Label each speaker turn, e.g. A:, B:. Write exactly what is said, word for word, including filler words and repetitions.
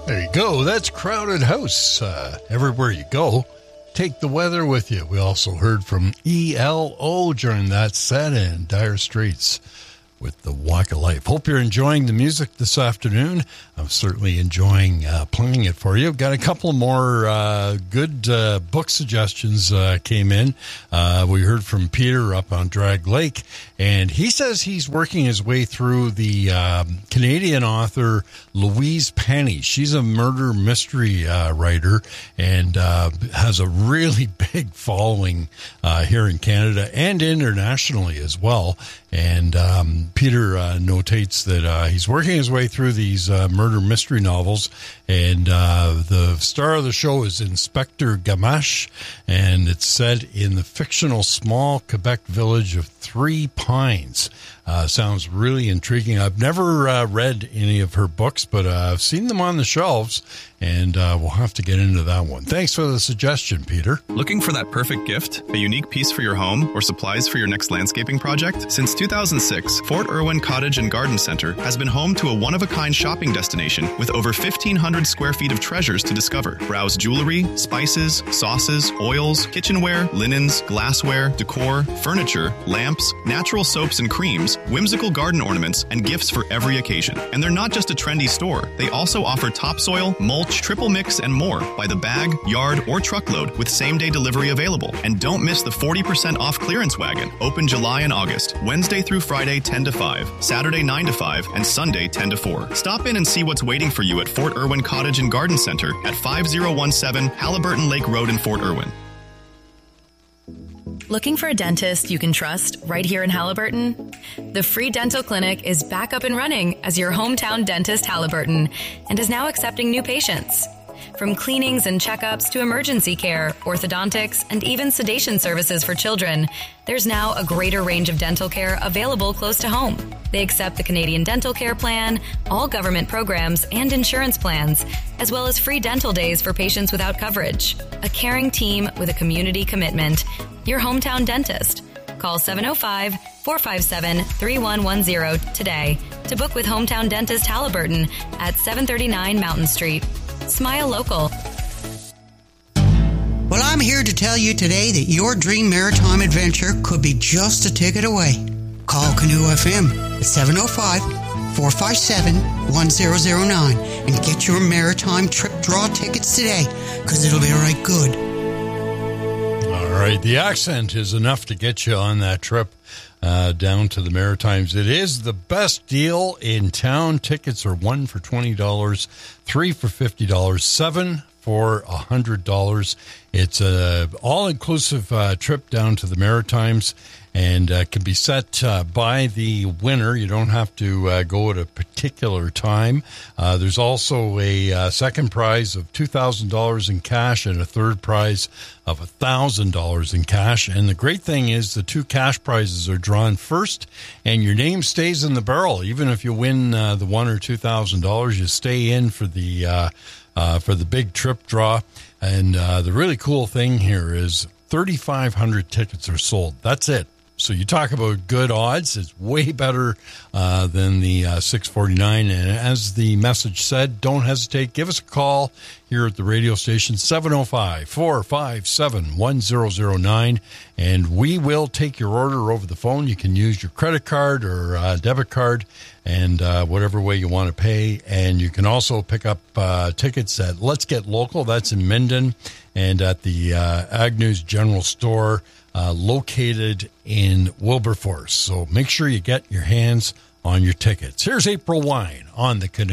A: There you go. That's Crowded House. Uh, everywhere you go, take the weather with you. We also heard from E L O during that set and Dire Straits with the Walk of Life. Hope you're enjoying the music this afternoon. I'm certainly enjoying uh, playing it for you. Got a couple more uh, good uh, book suggestions uh, came in. Uh, we heard from Peter up on Drag Lake, and he says he's working his way through the um, Canadian author Louise Penny. She's a murder mystery uh, writer and uh, has a really big following uh, here in Canada and internationally as well. And um, Peter uh, notates that uh, he's working his way through these uh, murder mystery novels, and uh, the star of the show is Inspector Gamache, and it's set in the fictional small Quebec village of Three Pines. Uh, sounds really intriguing. I've never uh, read any of her books, but uh, I've seen them on the shelves, and uh, we'll have to get into that one. Thanks for the suggestion, Peter.
B: Looking for that perfect gift, a unique piece for your home, or supplies for your next landscaping project? Since two thousand six, Fort Irwin Cottage and Garden Center has been home to a one-of-a-kind shopping destination with over fifteen hundred square feet of treasures to discover. Browse jewelry, spices, sauces, oils, kitchenware, linens, glassware, decor, furniture, lamps, natural soaps and creams, whimsical garden ornaments, and gifts for every occasion. And they're not just a trendy store. They also offer topsoil, mulch, triple mix, and more by the bag, yard, or truckload with same-day delivery available. And don't miss the forty percent off clearance wagon, open July and August, Wednesday through Friday ten to five, Saturday nine to five, and Sunday ten to four. Stop in and see what's waiting for you at Fort Irwin Cottage and Garden Center at five oh one seven Halliburton Lake Road in Fort Irwin.
C: Looking for a dentist you can trust right here in Halliburton? The Free Dental Clinic is back up and running as your hometown dentist, Halliburton, and is now accepting new patients. From cleanings and checkups to emergency care, orthodontics, and even sedation services for children, there's now a greater range of dental care available close to home. They accept the Canadian Dental Care Plan, all government programs and insurance plans, as well as free dental days for patients without coverage. A caring team with a community commitment. Your hometown dentist. Call seven oh five, four five seven, three one one zero today to book with Hometown Dentist Halliburton at seven thirty-nine Mountain Street. Smile local.
D: Well, I'm here to tell you today that your dream maritime adventure could be just a ticket away. Call Canoe F M at seven oh five, four five seven, one zero zero nine and get your maritime trip draw tickets today, because it'll be right good.
A: All right, the accent is enough to get you on that trip uh, down to the Maritimes. It is the best deal in town. Tickets are one for twenty dollars, three for fifty dollars, seven for one hundred dollars. It's an all-inclusive uh, trip down to the Maritimes, and uh, can be set uh, by the winner. You don't have to uh, go at a particular time. Uh, there's also a uh, second prize of two thousand dollars in cash and a third prize of one thousand dollars in cash. And the great thing is the two cash prizes are drawn first, and your name stays in the barrel. Even if you win uh, the one or two thousand dollars, you stay in for the uh, uh, for the big trip draw. And uh, the really cool thing here is thirty-five hundred tickets are sold. That's it. So you talk about good odds. It's way better uh, than the uh, six forty-nine. And as the message said, don't hesitate. Give us a call here at the radio station, seven oh five, four five seven, one zero zero nine, and we will take your order over the phone. You can use your credit card or uh, debit card, and uh, whatever way you want to pay. And you can also pick up uh, tickets at Let's Get Local. That's in Minden, and at the uh, Agnews General Store, Uh, located in Wilberforce. So make sure you get your hands on your tickets. Here's April Wine on the Canoe.